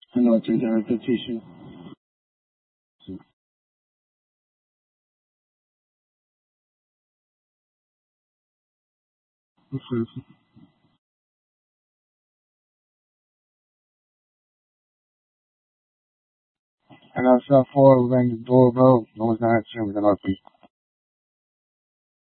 很多这点的继续。是。And I saw four rang the doorbell. No one's answering. We're gonna be